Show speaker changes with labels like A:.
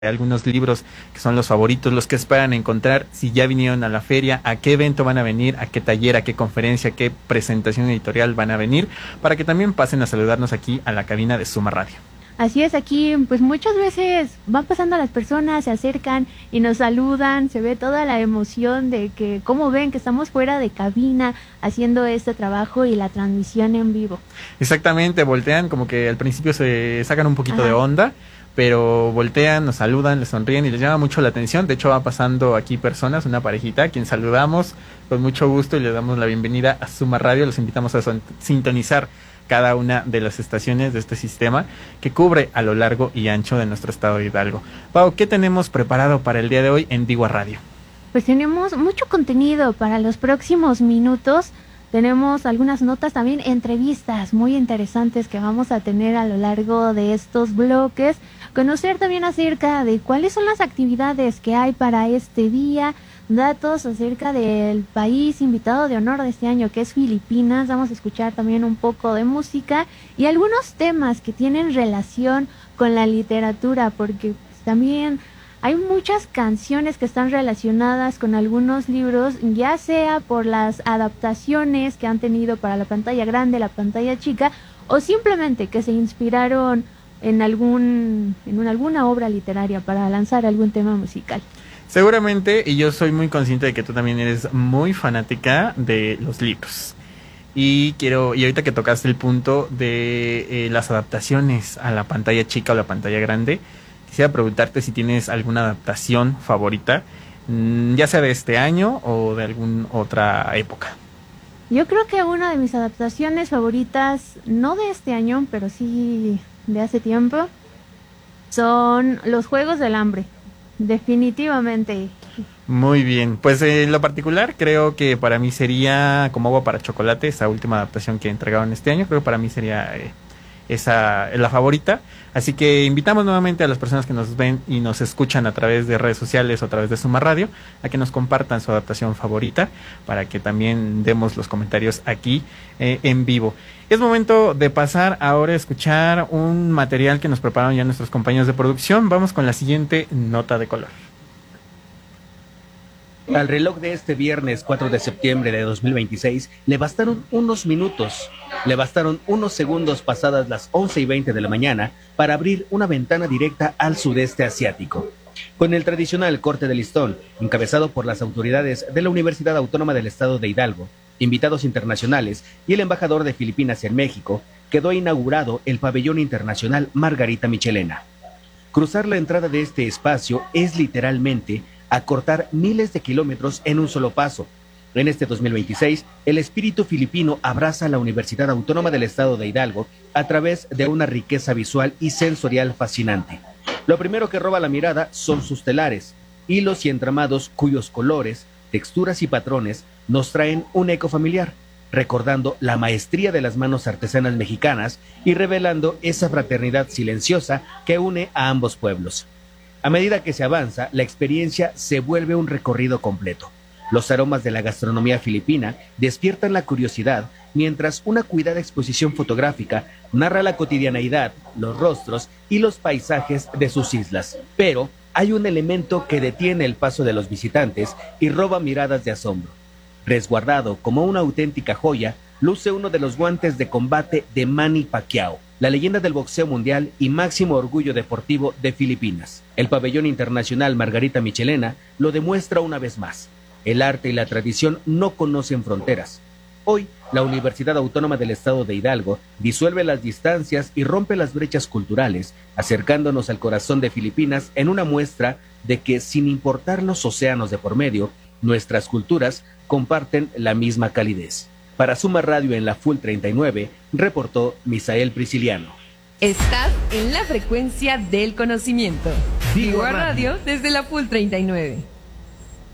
A: algunos libros que son los favoritos, los que esperan encontrar, si ya vinieron a la feria, a qué evento van a venir, a qué taller, a qué conferencia, a qué presentación editorial van a venir, para que también pasen a saludarnos aquí a la cabina de Suma Radio.
B: Así es, aquí pues muchas veces van pasando las personas, se acercan y nos saludan, se ve toda la emoción de que, como ven, que estamos fuera de cabina haciendo este trabajo y la transmisión en vivo.
A: Exactamente, voltean, como que al principio se sacan un poquito de onda, pero voltean, nos saludan, les sonríen y les llama mucho la atención. De hecho va pasando aquí personas, una parejita, a quien saludamos con mucho gusto y les damos la bienvenida a Suma Radio. Los invitamos a sintonizar cada una de las estaciones de este sistema que cubre a lo largo y ancho de nuestro estado de Hidalgo. Pau, ¿qué tenemos preparado para el día de hoy en Digua Radio?
B: Pues tenemos mucho contenido para los próximos minutos. Tenemos algunas notas, también entrevistas muy interesantes que vamos a tener a lo largo de estos bloques. Conocer también acerca de cuáles son las actividades que hay para este día, datos acerca del país invitado de honor de este año, que es Filipinas. Vamos a escuchar también un poco de música y algunos temas que tienen relación con la literatura, porque pues, también hay muchas canciones que están relacionadas con algunos libros, ya sea por las adaptaciones que han tenido para la pantalla grande, la pantalla chica, o simplemente que se inspiraron en alguna obra literaria para lanzar algún tema musical.
A: Seguramente, y yo soy muy consciente de que tú también eres muy fanática de los libros. Y ahorita que tocaste el punto de las adaptaciones a la pantalla chica o la pantalla grande, quisiera preguntarte si tienes alguna adaptación favorita, ya sea de este año o de alguna otra época.
B: Yo creo que una de mis adaptaciones favoritas, no de este año, pero sí de hace tiempo, son Los Juegos del Hambre. Definitivamente.
A: Muy bien, pues en lo particular creo que para mí sería Como agua para chocolate, esa última adaptación que entregaron este año. Creo que para mí sería esa la favorita, así que invitamos nuevamente a las personas que nos ven y nos escuchan a través de redes sociales o a través de Suma Radio a que nos compartan su adaptación favorita para que también demos los comentarios aquí en vivo. Es momento de pasar ahora a escuchar un material que nos prepararon ya nuestros compañeros de producción. Vamos con la siguiente nota de color.
C: Al reloj de este viernes 4 de septiembre de 2026 le bastaron unos minutos, le bastaron unos segundos pasadas las 11:20 de la mañana para abrir una ventana directa al sudeste asiático. Con el tradicional corte de listón, encabezado por las autoridades de la Universidad Autónoma del Estado de Hidalgo, invitados internacionales y el embajador de Filipinas en México, quedó inaugurado el pabellón internacional Margarita Michelena. Cruzar la entrada de este espacio es literalmente acortar miles de kilómetros en un solo paso. En este 2026, el espíritu filipino abraza a la Universidad Autónoma del Estado de Hidalgo a través de una riqueza visual y sensorial fascinante. Lo primero que roba la mirada son sus telares, hilos y entramados cuyos colores, texturas y patrones nos traen un eco familiar, recordando la maestría de las manos artesanas mexicanas y revelando esa fraternidad silenciosa que une a ambos pueblos. A medida que se avanza, la experiencia se vuelve un recorrido completo. Los aromas de la gastronomía filipina despiertan la curiosidad, mientras una cuidada exposición fotográfica narra la cotidianeidad, los rostros y los paisajes de sus islas. Pero hay un elemento que detiene el paso de los visitantes y roba miradas de asombro. Resguardado como una auténtica joya, luce uno de los guantes de combate de Manny Pacquiao, la leyenda del boxeo mundial y máximo orgullo deportivo de Filipinas. El pabellón internacional Margarita Michelena lo demuestra una vez más. El arte y la tradición no conocen fronteras. Hoy, la Universidad Autónoma del Estado de Hidalgo disuelve las distancias y rompe las brechas culturales, acercándonos al corazón de Filipinas en una muestra de que, sin importar los océanos de por medio, nuestras culturas comparten la misma calidez. Para Suma Radio en la Full 39, reportó Misael Prisciliano.
D: Estás en la frecuencia del conocimiento. Digua Radio desde la Full 39.